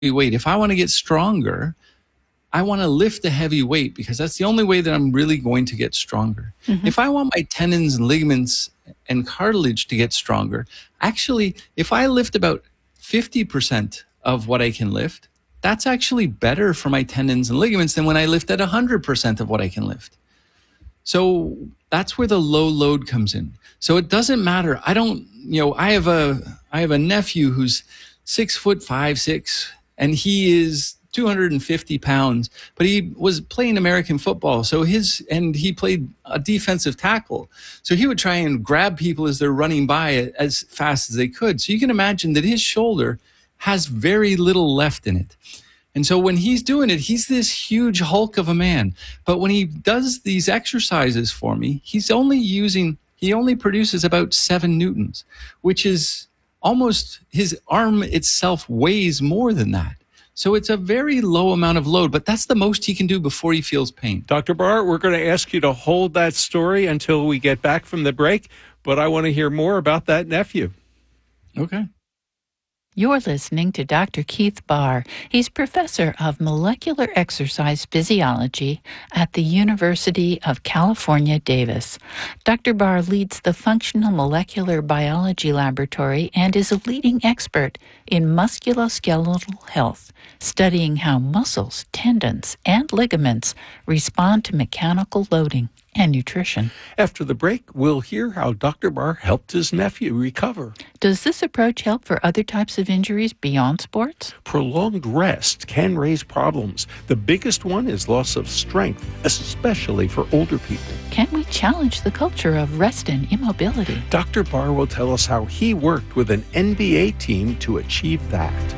weight. If I want to get stronger, I want to lift a heavy weight because that's the only way that I'm really going to get stronger. Mm-hmm. If I want my tendons and ligaments and cartilage to get stronger, actually, if I lift about 50% of what I can lift, that's actually better for my tendons and ligaments than when I lift at 100% of what I can lift. So that's where the low load comes in. So it doesn't matter. I have a nephew who's 6'5", and he is 250 pounds, but he was playing American football. And he played a defensive tackle. So he would try and grab people as they're running by as fast as they could. So you can imagine that his shoulder has very little left in it. And so when he's doing it, he's this huge hulk of a man. But when he does these exercises for me, he only produces about 7 newtons, which is almost, his arm itself weighs more than that. So it's a very low amount of load, but that's the most he can do before he feels pain. Dr. Barr, we're going to ask you to hold that story until we get back from the break, but I want to hear more about that nephew. Okay. You're listening to Dr. Keith Barr. He's professor of molecular exercise physiology at the University of California, Davis. Dr. Barr leads the Functional Molecular Biology Laboratory and is a leading expert in musculoskeletal health, studying how muscles, tendons, and ligaments respond to mechanical loading and nutrition. After the break, we'll hear how Dr. Barr helped his nephew recover. Does this approach help for other types of injuries beyond sports? Prolonged rest can raise problems. The biggest one is loss of strength, especially for older people. Can we challenge the culture of rest and immobility? Dr. Barr will tell us how he worked with an NBA team to achieve that.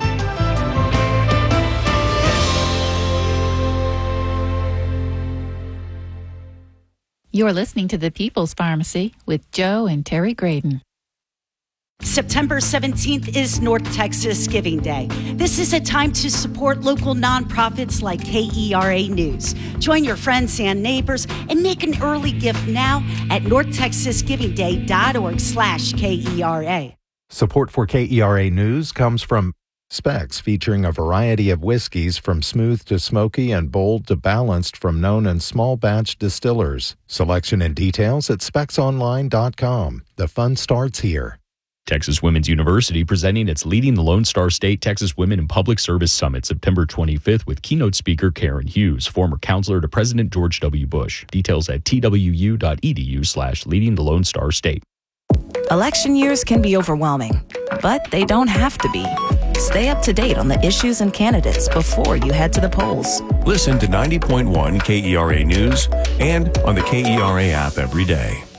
You're listening to The People's Pharmacy with Joe and Terry Graydon. September 17th is North Texas Giving Day. This is a time to support local nonprofits like KERA News. Join your friends and neighbors and make an early gift now at northtexasgivingday.org/KERA. Support for KERA News comes from Specs, featuring a variety of whiskeys from smooth to smoky and bold to balanced from known and small batch distillers. Selection and details at specsonline.com. The fun starts here. Texas Women's University presenting its Leading the Lone Star State Texas Women in Public Service Summit September 25th with keynote speaker Karen Hughes, former counselor to President George W. Bush. Details at twu.edu/Leading the Lone Star State. Election years can be overwhelming, but they don't have to be. Stay up to date on the issues and candidates before you head to the polls. Listen to 90.1 KERA News and on the KERA app every day.